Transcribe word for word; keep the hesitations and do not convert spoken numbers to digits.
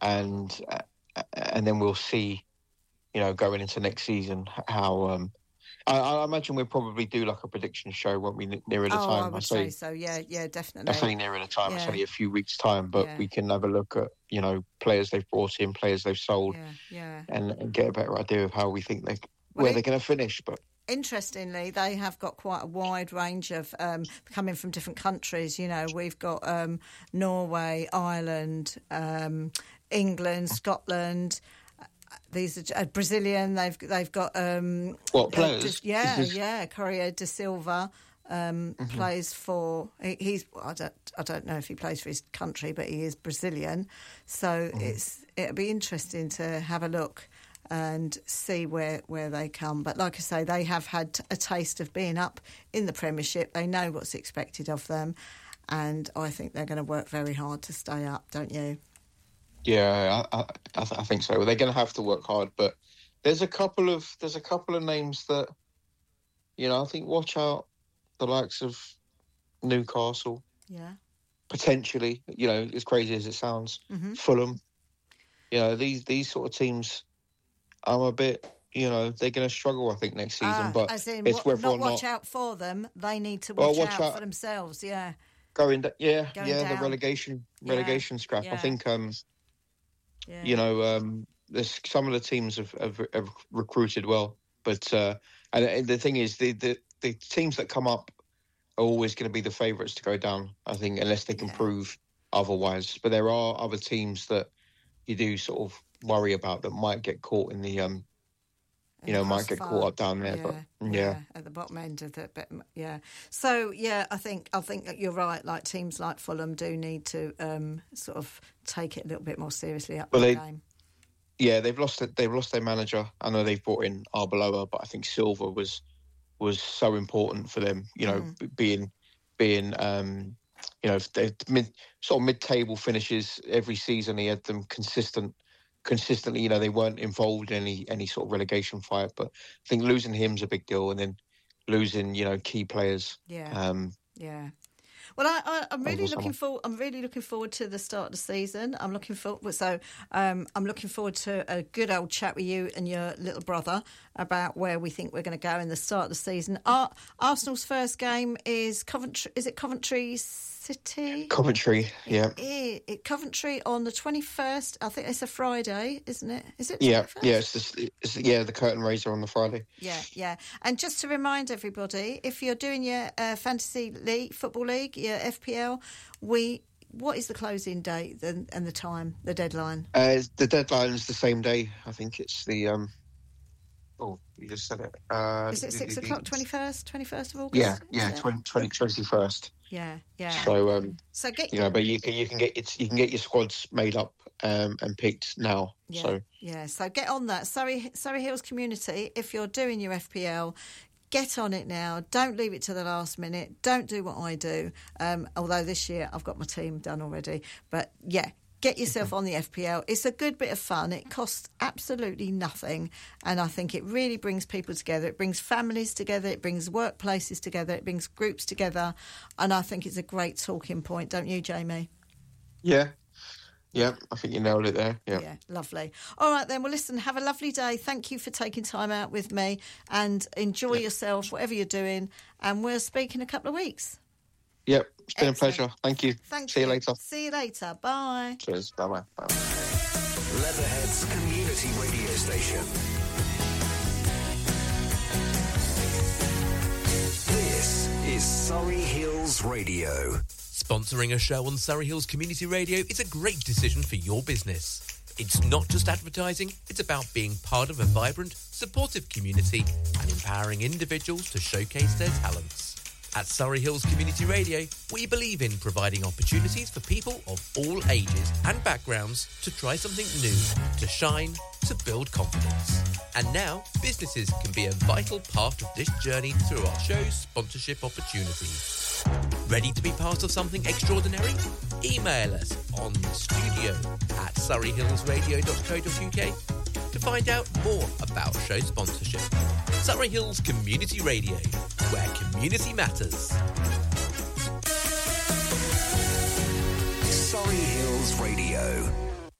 and uh, and then we'll see, you know, going into next season how. Um, I, I imagine we'll probably do like a prediction show, won't we, nearer the oh, time? I would I say, say so. Yeah, yeah, definitely. Definitely nearer the time. Yeah. It's only a few weeks' time, but yeah. we can have a look at, you know, players they've brought in, players they've sold, yeah, yeah. And, and get a better idea of how we think they well, where it, they're going to finish. But interestingly, they have got quite a wide range of um, coming from different countries. You know, we've got um, Norway, Ireland, um, England, Scotland. These are uh, Brazilian. They've they've got um, what players? Uh, just, yeah, this... yeah. Correa da Silva um, mm-hmm. plays for. He, he's I don't I don't know if he plays for his country, but he is Brazilian. So mm-hmm. it's it'll be interesting to have a look and see where, where they come. But like I say, they have had a taste of being up in the Premiership. They know what's expected of them, and I think they're going to work very hard to stay up. Don't you? Yeah, I, I, I think so. They're going to have to work hard, but there's a couple of there's a couple of names that, you know, I think watch out. The likes of Newcastle, yeah, potentially. You know, as crazy as it sounds, mm-hmm. Fulham. You know, these these sort of teams, I'm a bit. You know, they're going to struggle, I think, next season. Ah, but as in, it's what, whether not or not watch out for them. They need to watch, well, watch out, out for themselves. Yeah. Going, yeah, Going yeah, down. the relegation, relegation yeah. scrap. Yeah. I think, um, yeah. you know, um, there's some of the teams have, have, have recruited well, but uh, and, and the thing is, the, the the teams that come up are always going to be the favourites to go down. I think, unless they can yeah. prove otherwise. But there are other teams that you do sort of worry about that might get caught in the um. You know, might get caught up down there, yeah, but yeah. yeah, at the bottom end of the, but yeah. So yeah, I think I think that you're right. Like teams like Fulham do need to um, sort of take it a little bit more seriously up well, the they, game. Yeah, they've lost it. They've lost their manager. I know they've brought in Arbeloa, but I think Silva was was so important for them. You know, mm. being being um, you know, they mid sort of mid table finishes every season. He had them consistent. Consistently, you know, they weren't involved in any any sort of relegation fight, but I think losing him's a big deal, and then losing, you know, key players. Yeah, um, yeah. Well, I, I, I'm really looking forward. I'm really looking forward to the start of the season. I'm looking forward. So, um, I'm looking forward to a good old chat with you and your little brother about where we think we're going to go in the start of the season. Our, Arsenal's first game is Coventry. Is it Coventry City? Coventry, yeah. It, it, Coventry on the twenty-first. I think it's a Friday, isn't it? Is it? Yeah, yeah. It's, just, it's yeah. The curtain raiser on the Friday. Yeah, yeah. And just to remind everybody, if you're doing your uh, fantasy league, football league, your F P L, we. What is the closing date and, and the time, the deadline? Uh, the deadline is the same day. I think it's the. Um, oh, you just said it. Uh, is it six o'clock? Twenty-first, twenty-first of August. Yeah, yeah, twenty, twenty, twenty-first. Yeah, yeah. So, um, so get you know, but you can you can get it's you can get your squads made up um, and picked now. Yeah, so yeah. So get on that, Surrey Surrey Hills community. If you're doing your F P L, get on it now. Don't leave it to the last minute. Don't do what I do. Um, although this year I've got my team done already. But yeah, get yourself on the F P L. It's a good bit of fun. It costs absolutely nothing. And I think it really brings people together. It brings families together. It brings workplaces together. It brings groups together. And I think it's a great talking point. Don't you, Jamie? Yeah. Yeah, I think you nailed it there. Yeah. Yeah, lovely. All right, then. Well, listen, have a lovely day. Thank you for taking time out with me and enjoy yeah. yourself, whatever you're doing. And we'll speak in a couple of weeks. Yep, it's been Excellent. a pleasure. Thank you. Thank See you. you later. See you later. Bye. Cheers. Bye-bye. Bye. Leatherhead's community radio station. This is Surrey Hills Radio. Sponsoring a show on Surrey Hills Community Radio is a great decision for your business. It's not just advertising, it's about being part of a vibrant, supportive community and empowering individuals to showcase their talents. At Surrey Hills Community Radio, we believe in providing opportunities for people of all ages and backgrounds to try something new, to shine, to build confidence. And now, businesses can be a vital part of this journey through our show's sponsorship opportunities. Ready to be part of something extraordinary? Email us on studio at surrey hills radio dot co dot uk to find out more about show sponsorship. Surrey Hills Community Radio, where community matters. Surrey Hills Radio.